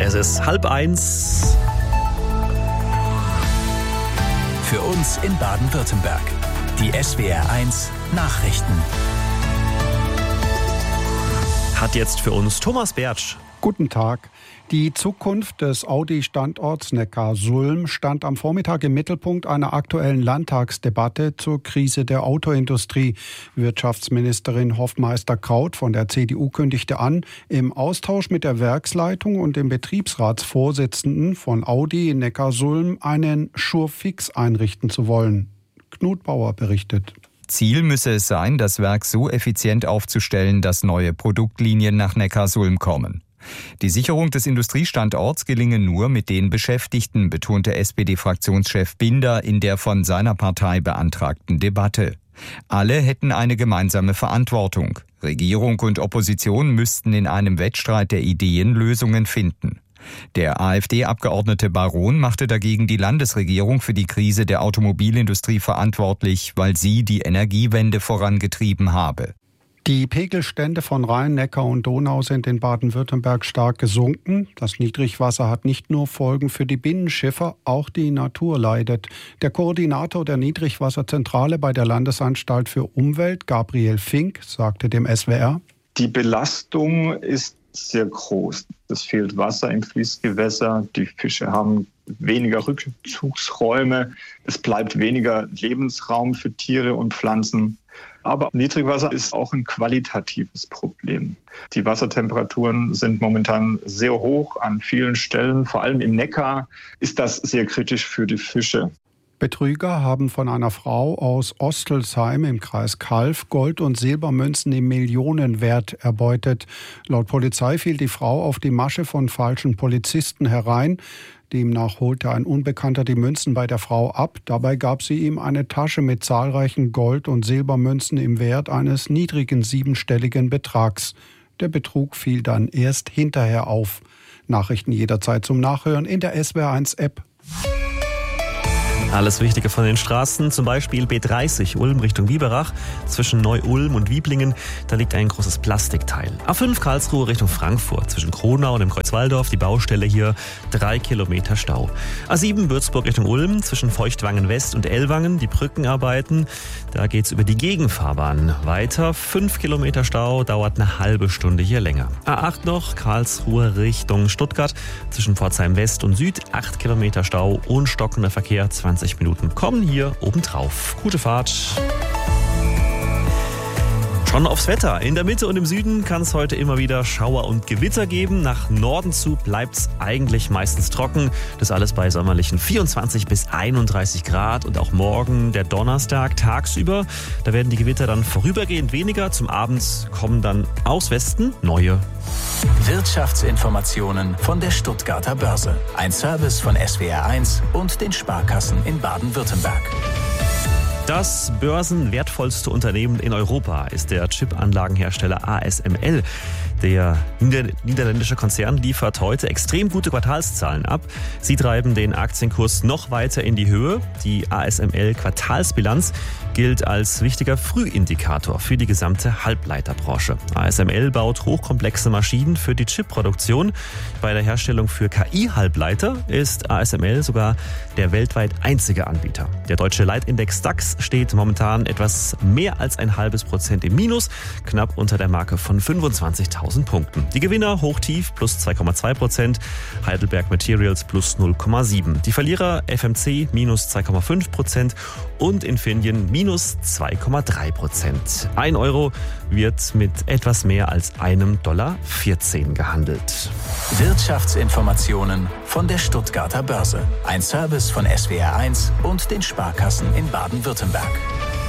Es ist 12:30. Für uns in Baden-Württemberg. Die SWR1 Nachrichten. Hat jetzt für uns Thomas Bertsch. Guten Tag. Die Zukunft des Audi-Standorts Neckarsulm stand am Vormittag im Mittelpunkt einer aktuellen Landtagsdebatte zur Krise der Autoindustrie. Wirtschaftsministerin Hofmeister-Kraut von der CDU kündigte an, im Austausch mit der Werksleitung und dem Betriebsratsvorsitzenden von Audi in Neckarsulm einen Schurfix einrichten zu wollen. Knut Bauer berichtet. Ziel müsse es sein, das Werk so effizient aufzustellen, dass neue Produktlinien nach Neckarsulm kommen. Die Sicherung des Industriestandorts gelinge nur mit den Beschäftigten, betonte SPD-Fraktionschef Binder in der von seiner Partei beantragten Debatte. Alle hätten eine gemeinsame Verantwortung. Regierung und Opposition müssten in einem Wettstreit der Ideen Lösungen finden. Der AfD-Abgeordnete Baron machte dagegen die Landesregierung für die Krise der Automobilindustrie verantwortlich, weil sie die Energiewende vorangetrieben habe. Die Pegelstände von Rhein, Neckar und Donau sind in Baden-Württemberg stark gesunken. Das Niedrigwasser hat nicht nur Folgen für die Binnenschiffer, auch die Natur leidet. Der Koordinator der Niedrigwasserzentrale bei der Landesanstalt für Umwelt, Gabriel Fink, sagte dem SWR: Die Belastung ist sehr groß. Es fehlt Wasser im Fließgewässer, die Fische haben weniger Rückzugsräume, es bleibt weniger Lebensraum für Tiere und Pflanzen. Aber Niedrigwasser ist auch ein qualitatives Problem. Die Wassertemperaturen sind momentan sehr hoch an vielen Stellen. Vor allem im Neckar ist das sehr kritisch für die Fische. Betrüger haben von einer Frau aus Ostelsheim im Kreis Calw Gold- und Silbermünzen im Millionenwert erbeutet. Laut Polizei fiel die Frau auf die Masche von falschen Polizisten herein. Demnach holte ein Unbekannter die Münzen bei der Frau ab. Dabei gab sie ihm eine Tasche mit zahlreichen Gold- und Silbermünzen im Wert eines niedrigen siebenstelligen Betrags. Der Betrug fiel dann erst hinterher auf. Nachrichten jederzeit zum Nachhören in der SWR1-App. Alles Wichtige von den Straßen, zum Beispiel B30 Ulm Richtung Biberach. Zwischen Neu-Ulm und Wieblingen, da liegt ein großes Plastikteil. A5 Karlsruhe Richtung Frankfurt, zwischen Kronau und dem Kreuzwaldorf, die Baustelle hier, 3 Kilometer Stau. A7 Würzburg Richtung Ulm, zwischen Feuchtwangen West und Ellwangen, die Brückenarbeiten. Da geht's über die Gegenfahrbahn weiter. 5 Kilometer Stau, dauert eine halbe Stunde hier länger. A8 noch, Karlsruhe Richtung Stuttgart, zwischen Pforzheim West und Süd, 8 Kilometer Stau und stockender Verkehr, 20 Minuten kommen hier obendrauf. Gute Fahrt. Schon aufs Wetter. In der Mitte und im Süden kann es heute immer wieder Schauer und Gewitter geben. Nach Norden zu bleibt es eigentlich meistens trocken. Das alles bei sommerlichen 24 bis 31 Grad. Und auch morgen, der Donnerstag, tagsüber. Da werden die Gewitter dann vorübergehend weniger. Zum Abend kommen dann aus Westen neue. Wirtschaftsinformationen von der Stuttgarter Börse. Ein Service von SWR1 und den Sparkassen in Baden-Württemberg. Das börsenwertvollste Unternehmen in Europa ist der Chipanlagenhersteller ASML. Der niederländische Konzern liefert heute extrem gute Quartalszahlen ab. Sie treiben den Aktienkurs noch weiter in die Höhe. Die ASML-Quartalsbilanz gilt als wichtiger Frühindikator für die gesamte Halbleiterbranche. ASML baut hochkomplexe Maschinen für die Chipproduktion. Bei der Herstellung für KI-Halbleiter ist ASML sogar der weltweit einzige Anbieter. Der deutsche Leitindex DAX steht momentan etwas mehr als 0,5% im Minus, knapp unter der Marke von 25.000 Punkten. Die Gewinner hoch-tief plus 2,2%, Heidelberg Materials plus 0,7%. Die Verlierer FMC minus 2,5% und Infineon minus 2,3%. 1 Euro wird mit etwas mehr als $1,14 gehandelt. Wirtschaftsinformationen von der Stuttgarter Börse. Ein Service von SWR1 und den Sparkassen in Baden-Württemberg.